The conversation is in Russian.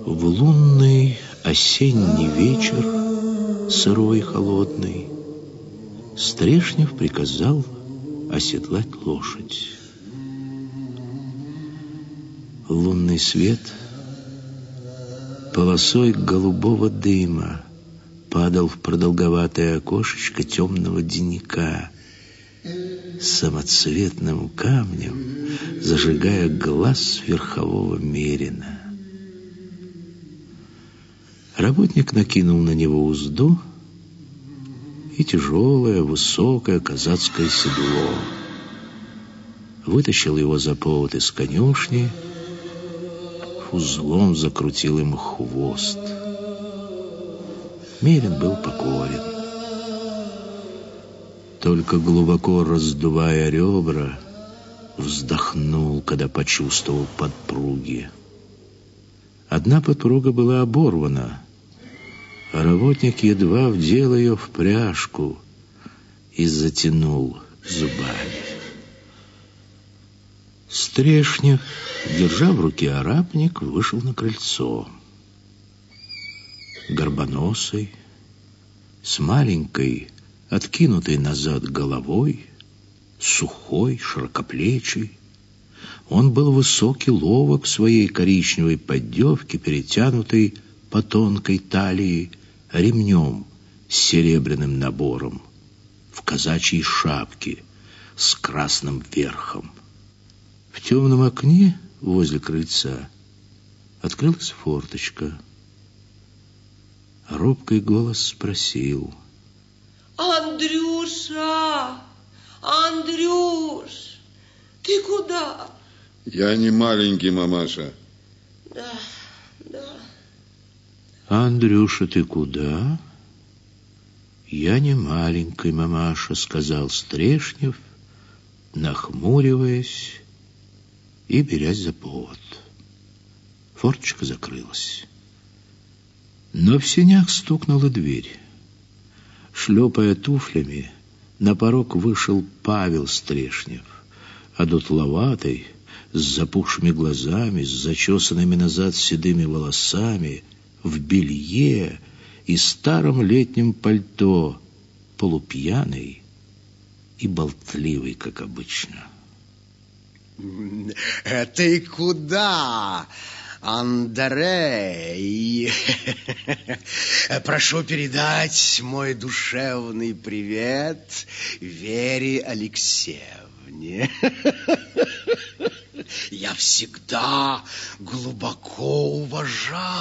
В лунный осенний вечер, сырой и холодный, Стрешнев приказал оседлать лошадь. Лунный свет полосой голубого дыма падал в продолговатое окошечко темного денника, самоцветным камнем зажигая глаз верхового мерина. Работник накинул на него узду и тяжелое, высокое казацкое седло. Вытащил его за повод из конюшни, узлом закрутил ему хвост. Мерин был покорен. Только глубоко раздувая ребра, вздохнул, когда почувствовал подпруги. Одна подпруга была оборвана, а работник едва вдел ее в пряжку и затянул зубами. Стрешнев, держа в руке арапник, вышел на крыльцо. Горбоносый, с маленькой, откинутой назад головой, сухой, широкоплечий, он был высокий, ловок в своей коричневой поддевке, перетянутой по тонкой талии ремнем с серебряным набором, в казачьей шапке с красным верхом. В темном окне возле крыльца открылась форточка. Робкий голос спросил: «Андрюша! Андрюш! Ты куда?» «Я не маленький, мамаша». «Да, да». «Андрюша, ты куда?» «Я не маленький, мамаша», — сказал Стрешнев, нахмуриваясь и берясь за повод. Форточка закрылась. Но в сенях стукнула дверь. Шлепая туфлями, на порог вышел Павел Стрешнев, одутловатый, с запухшими глазами, с зачесанными назад седыми волосами, в белье и старом летнем пальто, полупьяный и болтливый, как обычно. «Ты куда, Андрей? Прошу передать мой душевный привет Вере Алексеевне. Я всегда глубоко уважал